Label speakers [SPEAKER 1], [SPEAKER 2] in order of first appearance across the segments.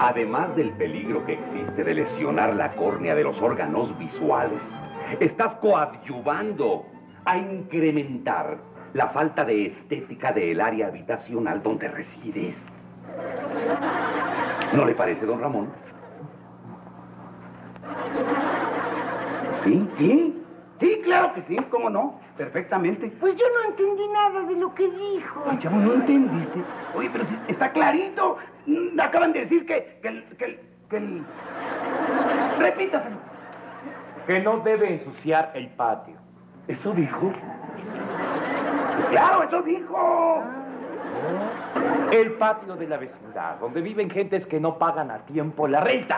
[SPEAKER 1] Además del peligro que existe de lesionar la córnea de los órganos visuales, estás coadyuvando a incrementar la falta de estética del área habitacional donde resides. ¿No le parece, don Ramón?
[SPEAKER 2] Sí, sí. Sí, claro que sí, ¿cómo no? Perfectamente.
[SPEAKER 3] Pues yo no entendí nada de lo que dijo.
[SPEAKER 2] Ay, chavo, ¿no entendiste? Oye, pero si está clarito. Acaban de decir que el... Repítaselo.
[SPEAKER 4] Que no debe ensuciar el patio.
[SPEAKER 2] ¿Eso dijo? ¡Claro, eso dijo!
[SPEAKER 4] El patio de la vecindad, donde viven gentes que no pagan a tiempo la renta.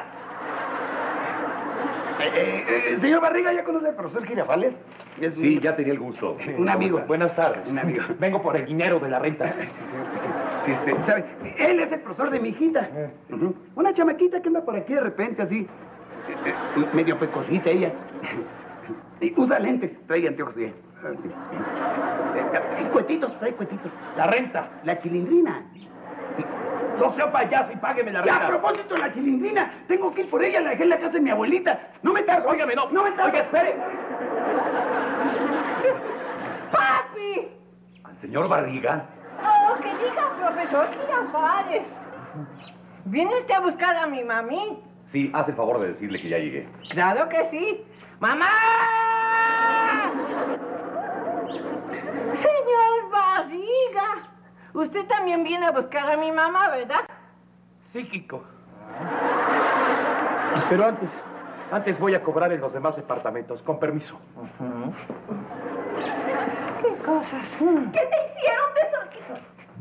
[SPEAKER 2] Señor Barriga, ¿ya conoce al profesor Girafales?
[SPEAKER 1] Sí, ya tenía el gusto.
[SPEAKER 2] Un amigo.
[SPEAKER 4] Buenas tardes.
[SPEAKER 2] Un amigo.
[SPEAKER 4] Vengo por el dinero de la renta.
[SPEAKER 2] Sí, ¿sabe? Él es el profesor de mi hijita. Una chamaquita que anda por aquí de repente, así. Medio pecosita ella. Usa lentes, trae anteojos, sí. Cuetitos, trae cuetitos.
[SPEAKER 4] La renta.
[SPEAKER 2] La chilindrina. Sí.
[SPEAKER 4] No sea payaso y págueme la renta.
[SPEAKER 2] Ya, a propósito de la chilindrina, tengo que ir por ella, la dejé en la casa de mi abuelita. No me tardo.
[SPEAKER 4] Óigame, no me tardo. Oiga, espere.
[SPEAKER 3] ¡Papi!
[SPEAKER 1] ¿Al señor Barriga?
[SPEAKER 3] Oh, que diga, profesor Girafales. ¿Viene usted a buscar a mi mami?
[SPEAKER 1] Sí, haz el favor de decirle que ya llegué.
[SPEAKER 3] Claro que sí. ¡Mamá! Señor Barriga, usted también viene a buscar a mi mamá, ¿verdad?
[SPEAKER 4] Psíquico. Pero antes voy a cobrar en los demás departamentos, con permiso.
[SPEAKER 3] ¿Qué cosas? ¿Qué te hicieron, tesorito?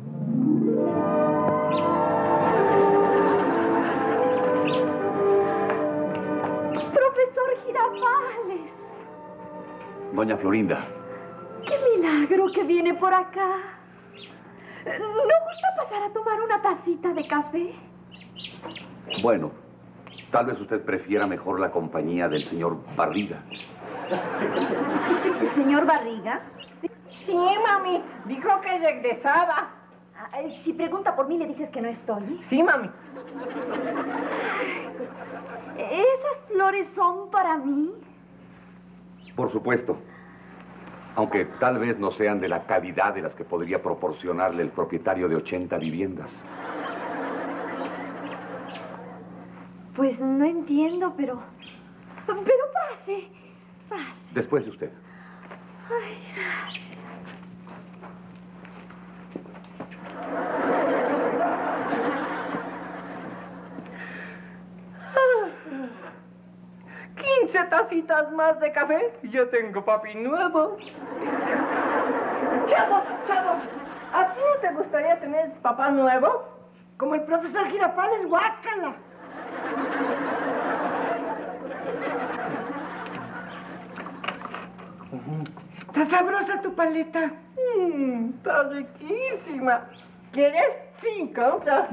[SPEAKER 5] Profesor Girafales.
[SPEAKER 1] Doña Florinda.
[SPEAKER 5] ¡Qué milagro que viene por acá! ¿No gusta pasar a tomar una tacita de café?
[SPEAKER 1] Bueno, tal vez usted prefiera mejor la compañía del señor Barriga.
[SPEAKER 5] ¿El señor Barriga?
[SPEAKER 3] Sí, mami. Dijo que regresaba.
[SPEAKER 5] Si pregunta por mí, le dices que no estoy.
[SPEAKER 3] Sí, mami.
[SPEAKER 5] ¿Esas flores son para mí?
[SPEAKER 1] Por supuesto. Aunque tal vez no sean de la calidad de las que podría proporcionarle el propietario de 80 viviendas.
[SPEAKER 5] Pues no entiendo, pero pase.
[SPEAKER 1] Después de usted.
[SPEAKER 5] Ay, gracias.
[SPEAKER 3] ¿15 tacitas más de café? Yo tengo papi nuevo. Chavo, ¿a ti no te gustaría tener papá nuevo? Como el profesor Girafales, guácala. ¿Está sabrosa tu paleta? Está riquísima. ¿Quieres? Sí, compra.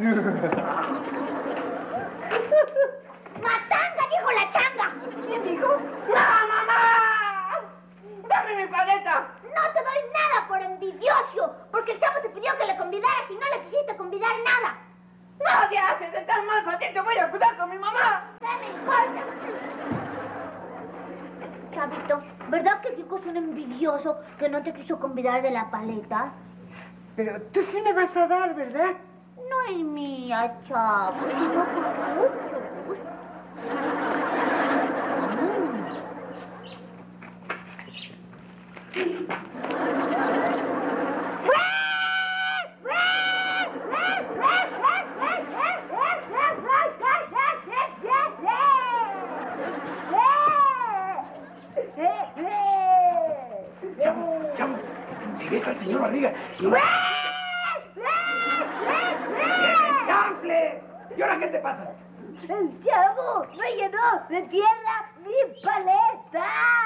[SPEAKER 6] ¡Matanga, dijo la changa!
[SPEAKER 3] ¿Quién dijo? ¡No, mamá! ¡Dame mi paleta!
[SPEAKER 6] No te doy nada por envidioso, porque el chavo te pidió que le convidaras y no le quisiste convidar nada.
[SPEAKER 3] ¡No te haces de tal más! ¡A ti te voy a cuidar con mi mamá!
[SPEAKER 6] ¿Qué me importa? Chavito, ¿verdad que Kiko es un envidioso que no te quiso convidar de la paleta?
[SPEAKER 3] Pero tú sí me vas a dar, ¿verdad?
[SPEAKER 6] No es mía, chavo, sino por mucho gusto.
[SPEAKER 2] Chavo, si ves al señor Barriga... ¡Chanfle! ¿Y ahora qué te pasa?
[SPEAKER 6] El chavo rellenó de tierra mi paleta.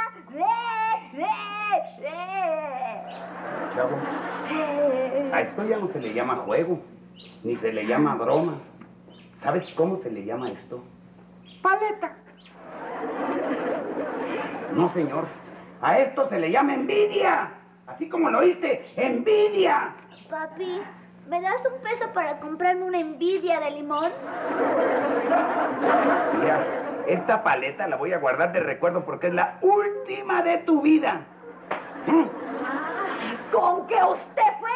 [SPEAKER 2] Chavo, a esto ya no se le llama juego, ni se le llama broma. ¿Sabes cómo se le llama esto?
[SPEAKER 3] Paleta.
[SPEAKER 2] No, señor. A esto se le llama envidia. Así como lo oíste, envidia.
[SPEAKER 6] Papi, ¿me das un peso para comprarme una envidia de limón?
[SPEAKER 2] Mira, esta paleta la voy a guardar de recuerdo porque es la última de tu vida.
[SPEAKER 5] ¿Con que usted fue?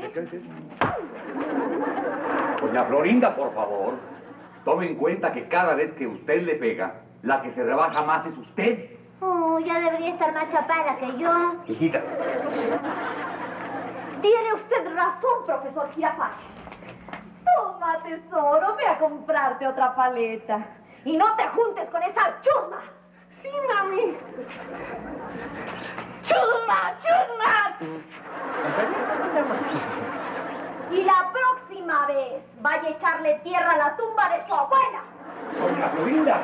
[SPEAKER 1] Doña Florinda, por favor, tome en cuenta que cada vez que usted le pega, la que se rebaja más es usted.
[SPEAKER 6] Oh, ya debería estar más chapada que yo.
[SPEAKER 2] Hijita.
[SPEAKER 5] Tiene usted razón, profesor Girafales. Toma, tesoro, ve a comprarte otra paleta. Y no te juntes con esa chusma.
[SPEAKER 3] Sí, mami.
[SPEAKER 5] ¡Chusma, chusma! Y la próxima vez vaya a echarle tierra a la tumba de su abuela.
[SPEAKER 1] Doña Florinda.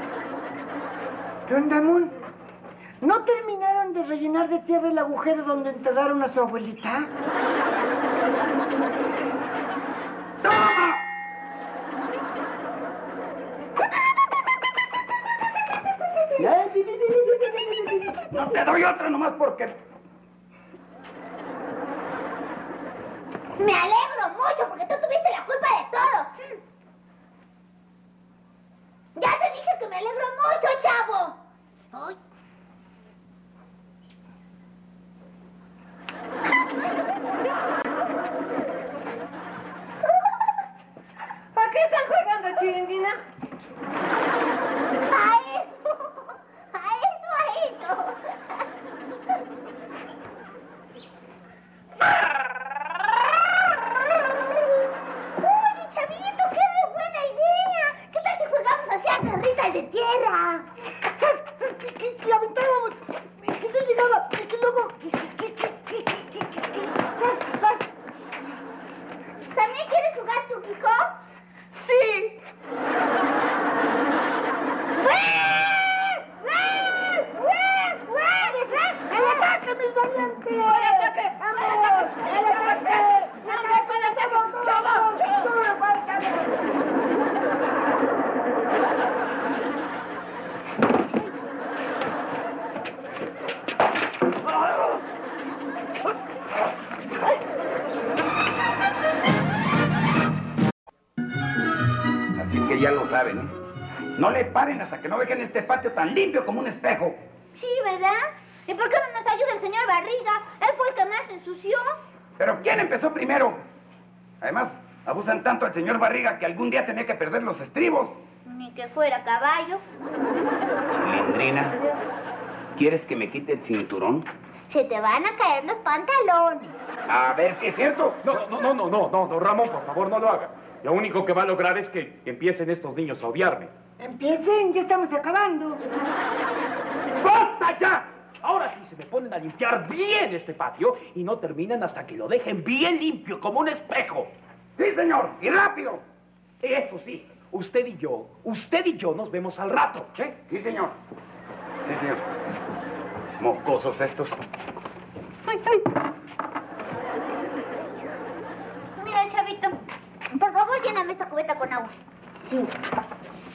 [SPEAKER 3] Don Ramón, ¿no terminaron de rellenar de tierra el agujero donde enterraron a su abuelita?
[SPEAKER 2] ¡Toma! No te doy otra nomás porque...
[SPEAKER 6] Me alegro mucho porque tú tuviste la culpa de todo. Ya te dije que me alegro mucho, chavo. Ay.
[SPEAKER 3] ¿Para qué están jugando, Chirindina?
[SPEAKER 6] A eso. A eso, a eso. Oye, chavito, qué buena idea. ¿Qué tal si jugamos así a carritas de tierra?
[SPEAKER 3] ¡Sas! Que la aventábamos, que no llegaba, que luego... ¡Sas! ¡Sas!
[SPEAKER 6] ¿También quieres jugar tu Kiko?
[SPEAKER 3] ¡Sí! ¡El ataque, mis valientes! ¡El ataque! ¡Vamos! ¡El ataque!
[SPEAKER 2] Así que ya lo saben, ¿eh? No le paren hasta que no dejen este patio tan limpio como un espejo.
[SPEAKER 6] Sí, ¿verdad? ¿Y por qué no nos ayuda el señor Barriga? Él fue el que más ensució.
[SPEAKER 2] Pero ¿quién empezó primero? Además, abusan tanto al señor Barriga que algún día tenía que perder los estribos.
[SPEAKER 6] Ni que fuera caballo.
[SPEAKER 2] Chilindrina, ¿quieres que me quite el cinturón?
[SPEAKER 6] Se te van a caer los pantalones.
[SPEAKER 2] A ver si es cierto.
[SPEAKER 4] No, Ramón, por favor, no lo haga. Lo único que va a lograr es que empiecen estos niños a odiarme.
[SPEAKER 3] Empiecen, ya estamos acabando.
[SPEAKER 4] ¡Basta ya! Ahora sí se me ponen a limpiar bien este patio y no terminan hasta que lo dejen bien limpio, como un espejo.
[SPEAKER 2] Sí, señor, y rápido.
[SPEAKER 4] Eso sí, usted y yo nos vemos al rato, ¿eh?
[SPEAKER 2] Sí, señor. Sí, señor. Mocosos estos.
[SPEAKER 6] Mira, chavito, por favor, lléname esta cubeta con agua.
[SPEAKER 3] Sí.